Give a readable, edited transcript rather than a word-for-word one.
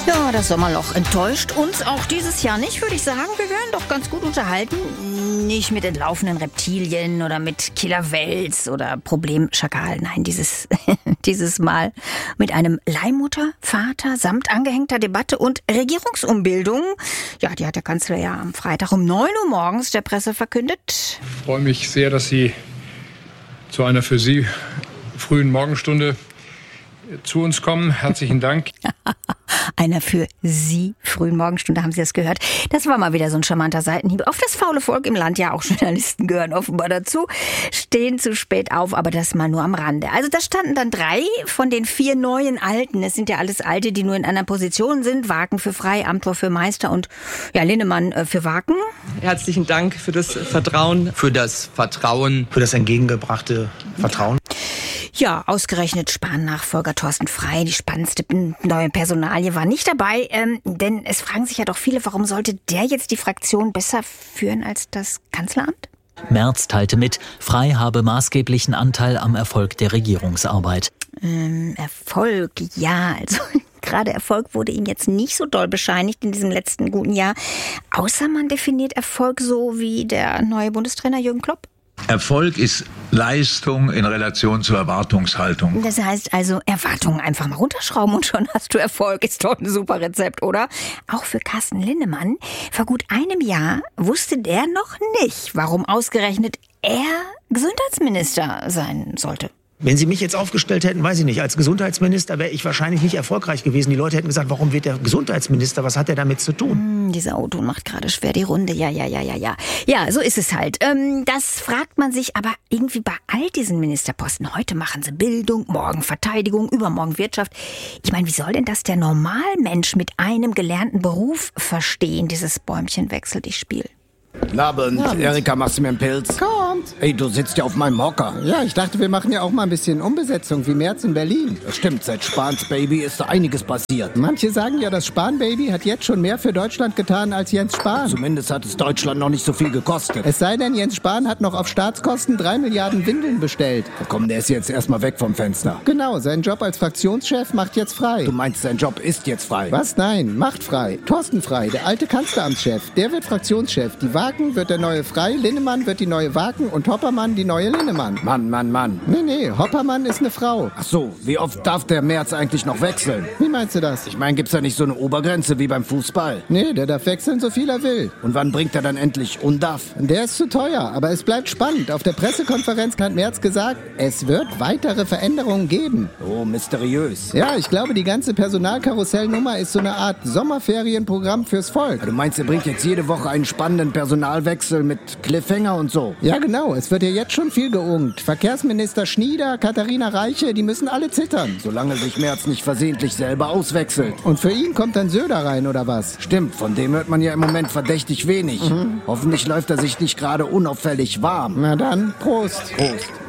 Ja, das Sommerloch enttäuscht uns auch dieses Jahr nicht, würde ich sagen. Wir werden doch ganz gut unterhalten. Nicht mit entlaufenen Reptilien oder mit Killerwels oder Problemschakal. Nein, dieses Mal mit einem Leihmuttervater samt angehängter Debatte und Regierungsumbildung. Ja, die hat der Kanzler ja am Freitag um 9 Uhr morgens der Presse verkündet. Ich freue mich sehr, dass Sie zu einer für Sie frühen Morgenstunde zu uns kommen. Herzlichen Dank. Einer für Sie frühen Morgenstunde, haben Sie das gehört? Das war mal wieder so ein charmanter Seitenhieb auf das faule Volk im Land. Ja, auch Journalisten gehören offenbar dazu. Stehen zu spät auf, aber das mal nur am Rande. Also da standen dann 3 von den 4 neuen Alten. Es sind ja alles Alte, die nur in einer Position sind. Waken für Frei, Amthor für Meister und ja, Linnemann für Waken. Herzlichen Dank für das Vertrauen. Für das Vertrauen. Für das entgegengebrachte Vertrauen. Ja, ausgerechnet Spahn-Nachfolger Thorsten Frei, die spannendste neue Personalie, war nicht dabei. Denn es fragen sich ja doch viele, warum sollte der jetzt die Fraktion besser führen als das Kanzleramt? Merz teilte mit, Frei habe maßgeblichen Anteil am Erfolg der Regierungsarbeit. Erfolg, ja, also gerade Erfolg wurde ihm jetzt nicht so doll bescheinigt in diesem letzten guten Jahr. Außer man definiert Erfolg so wie der neue Bundestrainer Jürgen Klopp. Erfolg ist Leistung in Relation zur Erwartungshaltung. Das heißt also, Erwartungen einfach mal runterschrauben und schon hast du Erfolg. Ist doch ein super Rezept, oder? Auch für Carsten Linnemann. Vor gut einem Jahr wusste der noch nicht, warum ausgerechnet er Gesundheitsminister sein sollte. Wenn Sie mich jetzt aufgestellt hätten, weiß ich nicht, als Gesundheitsminister wäre ich wahrscheinlich nicht erfolgreich gewesen. Die Leute hätten gesagt, warum wird der Gesundheitsminister? Was hat er damit zu tun? Dieser O-Ton macht gerade schwer die Runde. Ja. Ja, so ist es halt. Das fragt man sich aber irgendwie bei all diesen Ministerposten. Heute machen sie Bildung, morgen Verteidigung, übermorgen Wirtschaft. Ich meine, wie soll denn das der Normalmensch mit einem gelernten Beruf verstehen, dieses Bäumchen wechsel dich Spiel? Guten Abend. Erika, machst du mir einen Pilz? Kommt. Ey, du sitzt ja auf meinem Hocker. Ja, ich dachte, wir machen ja auch mal ein bisschen Umbesetzung, wie Merz in Berlin. Das stimmt, seit Spahns Baby ist da einiges passiert. Manche sagen ja, das Spahn-Baby hat jetzt schon mehr für Deutschland getan als Jens Spahn. Zumindest hat es Deutschland noch nicht so viel gekostet. Es sei denn, Jens Spahn hat noch auf Staatskosten 3 Milliarden Windeln bestellt. Komm, der ist jetzt erstmal weg vom Fenster. Genau, sein Job als Fraktionschef macht jetzt frei. Du meinst, sein Job ist jetzt frei? Was? Nein, macht frei. Thorsten Frei, der alte Kanzleramtschef, der wird Fraktionschef. Die Waken wird der neue Frei, Linnemann wird die neue Waken und Hoppermann die neue Linnemann. Mann. Nee, Hoppermann ist eine Frau. Ach so, wie oft darf der Merz eigentlich noch wechseln? Wie meinst du das? Ich meine, gibt's da nicht so eine Obergrenze wie beim Fußball? Nee, der darf wechseln, so viel er will. Und wann bringt er dann endlich Undarf? Der ist zu teuer, aber es bleibt spannend. Auf der Pressekonferenz hat Merz gesagt, es wird weitere Veränderungen geben. Oh, mysteriös. Ja, ich glaube, die ganze Personalkarussellnummer ist so eine Art Sommerferienprogramm fürs Volk. Du meinst, er bringt jetzt jede Woche einen spannenden Personalwechsel mit Cliffhanger und so? Ja, genau. Es wird ja jetzt schon viel geungt. Verkehrsminister Schnieder, Katharina Reiche, die müssen alle zittern. Solange sich Merz nicht versehentlich selber auswechselt. Und für ihn kommt dann Söder rein, oder was? Stimmt, von dem hört man ja im Moment verdächtig wenig. Hoffentlich läuft er sich nicht gerade unauffällig warm. Na dann, Prost. Prost.